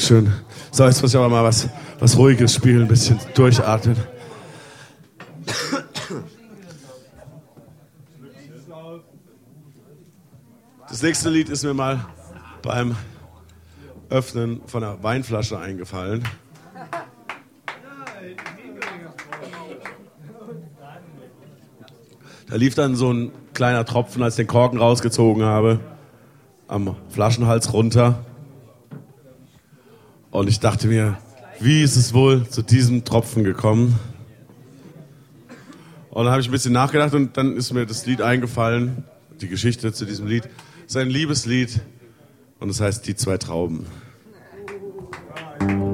Dankeschön. So, jetzt muss ich aber mal was Ruhiges spielen, ein bisschen durchatmen. Das nächste Lied ist mir mal beim Öffnen von einer Weinflasche eingefallen. Da lief dann so ein kleiner Tropfen, als ich den Korken rausgezogen habe, am Flaschenhals runter. Und ich dachte mir, wie ist es wohl zu diesem Tropfen gekommen? Und dann habe ich ein bisschen nachgedacht und dann ist mir das Lied eingefallen, die Geschichte zu diesem Lied. Es ist ein Liebeslied und es heißt Die zwei Trauben.